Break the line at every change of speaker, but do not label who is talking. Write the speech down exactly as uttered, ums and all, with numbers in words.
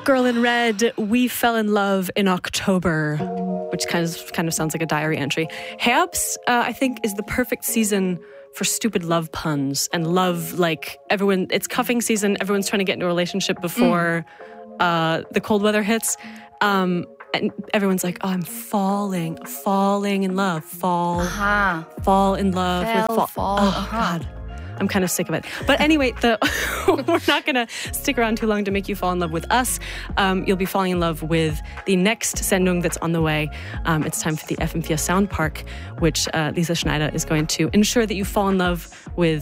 Girl in Red, We Fell in Love in October, which kind of kind of sounds like a diary entry. Herbst, uh, I think, is the perfect season for stupid love puns and love, like everyone, it's cuffing season, everyone's trying to get into a relationship before mm. uh, the cold weather hits. Um, and everyone's like, oh, I'm falling, falling in love, fall,
uh-huh.
fall in love.
Fell,
with fall.
fall.
Oh,
uh-huh.
God. I'm kind of sick of it. But anyway, the we're not going to stick around too long to make you fall in love with us. Um, you'll be falling in love with the next Sendung that's on the way. Um, it's time for the F M four Sound Park, which uh, Lisa Schneider is going to ensure that you fall in love with